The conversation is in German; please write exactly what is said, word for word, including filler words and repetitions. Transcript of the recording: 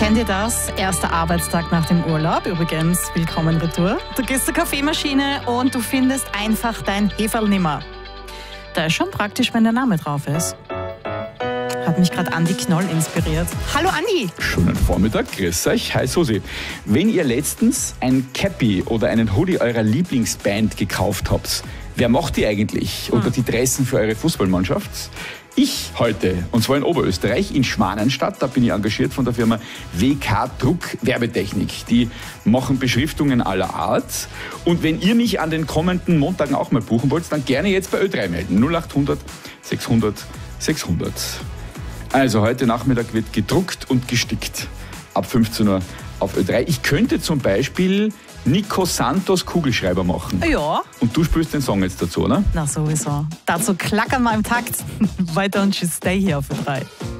Kennt ihr das? Erster Arbeitstag nach dem Urlaub. Übrigens, willkommen retour. Du gehst zur Kaffeemaschine und du findest einfach dein Heferl nimmer. Da ist schon praktisch, wenn der Name drauf ist. Hat mich gerade Andi Knoll inspiriert. Hallo Andi! Schönen Vormittag, grüß euch, hi Susi. Wenn ihr letztens ein Cappy oder einen Hoodie eurer Lieblingsband gekauft habt, wer macht die eigentlich? Oder die Dressen für eure Fußballmannschaft? Ich heute, und zwar in Oberösterreich, in Schwanenstadt, da bin ich engagiert von der Firma W K Druck Werbetechnik. Die machen Beschriftungen aller Art. Und wenn ihr mich an den kommenden Montagen auch mal buchen wollt, dann gerne jetzt bei Ö drei melden. null acht hundert sechshundert sechshundert. Also heute Nachmittag wird gedruckt und gestickt. Ab fünfzehn Uhr auf Ö drei. Ich könnte zum Beispiel Nico Santos Kugelschreiber machen. Ja. Und du spielst den Song jetzt dazu, oder? Na sowieso. Dazu klackern wir im Takt. Why don't you stay here auf Ö drei?